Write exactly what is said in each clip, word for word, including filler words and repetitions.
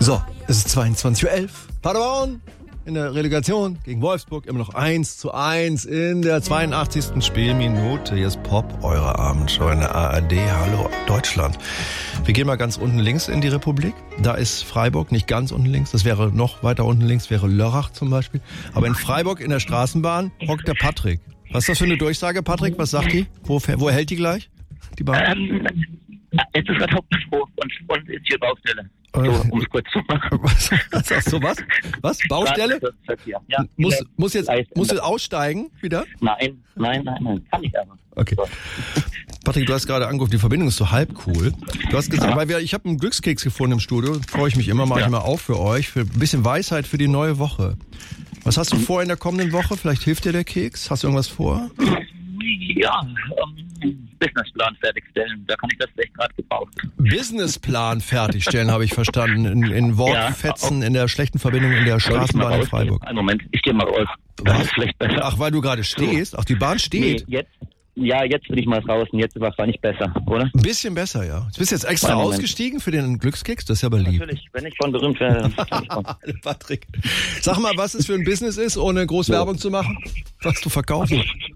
So, es ist zweiundzwanzig Uhr elf. Paderborn in der Relegation gegen Wolfsburg immer noch eins zu eins in der zweiundachtzigsten Spielminute. Hier ist Pop, eure Abendshow in der A R D. Hallo Deutschland. Wir gehen mal ganz unten links in die Republik. Da ist Freiburg, nicht ganz unten links. Das wäre noch weiter unten links, wäre Lörrach zum Beispiel. Aber in Freiburg in der Straßenbahn hockt der Patrick. Was ist das für eine Durchsage, Patrick? Was sagt die? Wo, wo hält die gleich? Die Bahn? Ähm, jetzt ist gerade Hauptbahnhof und, und ist hier Baustelle. So, um es kurz zu machen. Was, was sagst du, was? Was? Baustelle? Ja, muss, muss jetzt, muss jetzt aussteigen wieder? Nein, nein, nein, nein. Kann ich aber. Okay. So. Patrick, du hast gerade angerufen, die Verbindung ist so halb cool. Du hast gesagt, ja. weil wir, ich habe einen Glückskeks gefunden im Studio, freue ich mich immer, mache ja. ich mal auf für euch, für ein bisschen Weisheit für die neue Woche. Was hast du vor in der kommenden Woche? Vielleicht hilft dir der Keks? Hast du irgendwas vor? Ja, ähm, Businessplan fertigstellen. Da kann ich das echt gerade gebrauchen. Businessplan fertigstellen, habe ich verstanden. In, in Wortfetzen, ja, in der schlechten Verbindung in der Straßenbahn in Freiburg. Einen Moment, ich gehe mal raus. Das ist vielleicht besser. Ach, weil du gerade stehst? Ach, die Bahn steht? Nee, jetzt. Ja, jetzt bin ich mal draußen. Jetzt war es nicht besser, oder? Ein bisschen besser, ja. Du bist jetzt extra ausgestiegen für den Glückskeks? Das ist ja aber lieb. Natürlich, wenn ich von berühmt werde. Patrick, sag mal, was es für ein Business ist, ohne groß Werbung zu machen, was du verkaufst.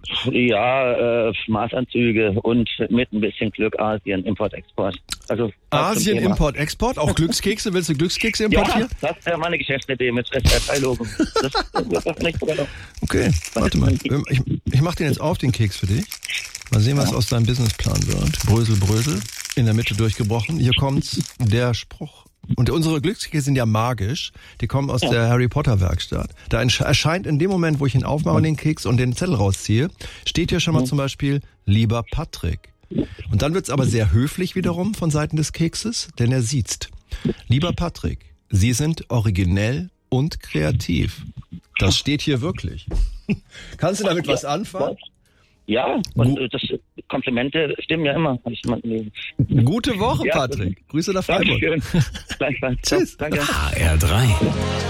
Ja, äh, Maßanzüge und mit ein bisschen Glück Asien, Import, Export. Also Asien, Import, Export? Auch Glückskekse? Willst du Glückskekse importieren? Ja, das wäre meine Geschäftsidee mit S R drei-Logo. Das, das ist nicht sogar noch. Okay, warte mal. Ich, ich mach den jetzt auf, den Keks für dich. Mal sehen, was ja. aus deinem Businessplan wird. Brösel, Brösel. In der Mitte durchgebrochen. Hier kommt der Spruch. Und unsere Glückskekse sind ja magisch. Die kommen aus ja. der Harry Potter Werkstatt. Da erscheint in dem Moment, wo ich ihn aufmache, den Keks und den Zettel rausziehe, steht hier schon mal zum Beispiel, lieber Patrick. Und dann wird's aber sehr höflich wiederum von Seiten des Kekses, denn er sieht's. Lieber Patrick, Sie sind originell und kreativ. Das steht hier wirklich. Kannst du damit was anfangen? Ja, und Gu- das Komplimente stimmen ja immer. Hab ich mal gelesen. Gute Woche, Patrick. Ja, Grüße nach Freiburg. Dankeschön. Gleichfalls. Tschüss. Danke. H R drei.